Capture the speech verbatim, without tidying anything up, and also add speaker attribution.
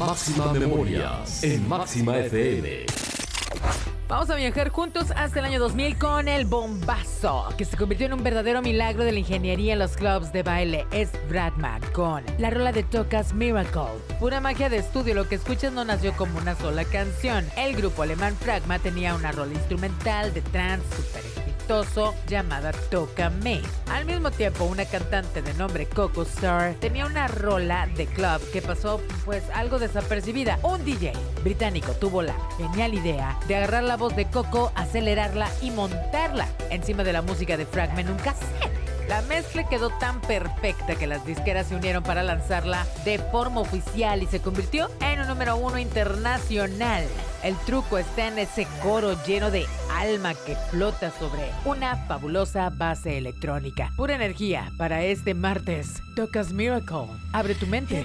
Speaker 1: Máxima Memorias en Máxima F M.
Speaker 2: Vamos a viajar juntos hasta el año dos mil con el bombazo que se convirtió en un verdadero milagro de la ingeniería en los clubs de baile. Es Bradman con la rola de Toca's Miracle. Pura magia de estudio, lo que escuchas no nació como una sola canción. El grupo alemán Pragma tenía una rola instrumental de trance super exitoso llamada Tócame. Al mismo tiempo, una cantante de nombre Coco Star tenía una rola de club que pasó pues algo desapercibida. Un D J británico tuvo la genial idea de agarrar la voz de Coco, acelerarla y montarla encima de la música de Fragma en un cassette. La mezcla quedó tan perfecta que las disqueras se unieron para lanzarla de forma oficial y se convirtió en un número uno internacional. El truco está en ese coro lleno de alma que flota sobre una fabulosa base electrónica. Pura energía para este martes. Toca's Miracle. Abre tu mente.